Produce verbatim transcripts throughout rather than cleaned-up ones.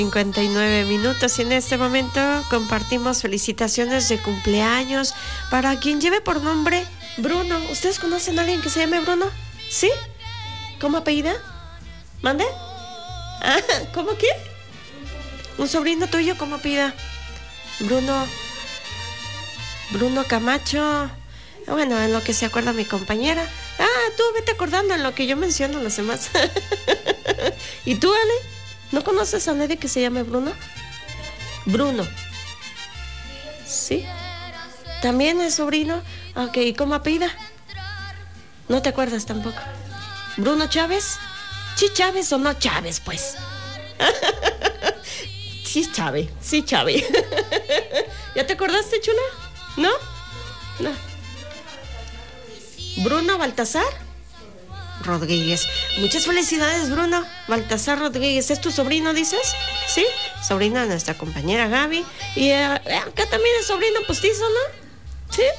cincuenta y nueve minutos y en este momento compartimos felicitaciones de cumpleaños para quien lleve por nombre Bruno. ¿Ustedes conocen a alguien que se llame Bruno? ¿Sí? ¿Cómo apellida? ¿Mande? Ah, ¿cómo qué? ¿Un sobrino tuyo cómo apellida? Bruno Bruno Camacho. Bueno, en lo que se acuerda mi compañera. Ah, tú vete acordando en lo que yo menciono a los demás. ¿Y tú, Ale? ¿No conoces a nadie que se llame Bruno? Bruno. ¿Sí? ¿También es sobrino? Ok, ¿y cómo apellida? No te acuerdas tampoco. ¿Bruno Chávez? ¿Sí Chávez o no Chávez, pues? Sí Chávez, sí Chávez. ¿Ya te acordaste, chula? ¿No? No. ¿Bruno Baltasar? Rodríguez. Muchas felicidades, Bruno Baltasar Rodríguez. ¿Es tu sobrino, dices? Sí, sobrino de nuestra compañera Gaby. Y uh, acá también es sobrino postizo, ¿no? Sí.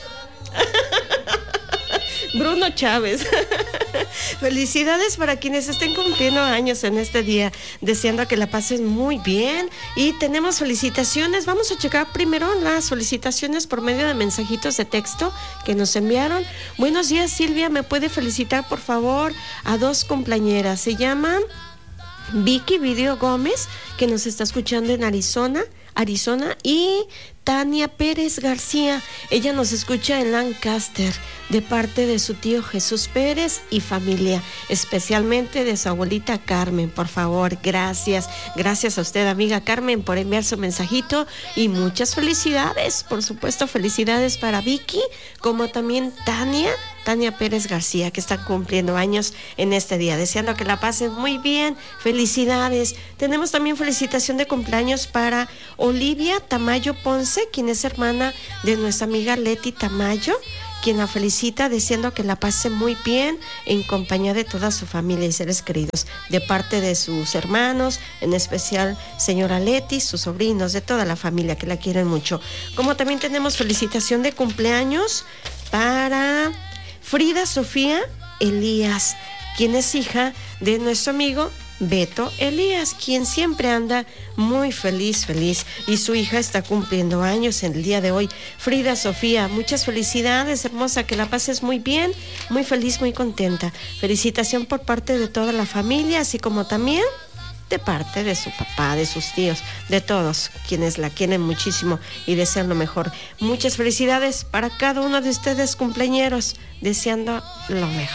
Bruno Chávez. Felicidades para quienes estén cumpliendo años en este día, deseando que la pasen muy bien. Y tenemos felicitaciones. Vamos a checar primero las felicitaciones por medio de mensajitos de texto que nos enviaron. Buenos días, Silvia, ¿me puede felicitar por favor a dos compañeras? Se llaman Vicky Video Gómez, que nos está escuchando en Arizona Arizona y Tania Pérez García. Ella nos escucha en Lancaster, de parte de su tío Jesús Pérez y familia, especialmente de su abuelita Carmen. Por favor, gracias. Gracias a usted, amiga Carmen, por enviar su mensajito y muchas felicidades. Por supuesto, felicidades para Vicky, como también Tania Tania Pérez García, que está cumpliendo años en este día, deseando que la pasen muy bien. Felicidades. Tenemos también felicitación de cumpleaños para Olivia Tamayo Ponce, quien es hermana de nuestra amiga Leti Tamayo, quien la felicita deseando que la pase muy bien en compañía de toda su familia y seres queridos, de parte de sus hermanos, en especial señora Leti, sus sobrinos, de toda la familia que la quieren mucho. Como también tenemos felicitación de cumpleaños para Frida Sofía Elías, quien es hija de nuestro amigo Beto Elías, quien siempre anda muy feliz, feliz, y su hija está cumpliendo años en el día de hoy. Frida Sofía, muchas felicidades, hermosa, que la pases muy bien, muy feliz, muy contenta. Felicitación por parte de toda la familia, así como también de parte de su papá, de sus tíos, de todos quienes la quieren muchísimo y desean lo mejor. Muchas felicidades para cada uno de ustedes, cumpleañeros, deseando lo mejor.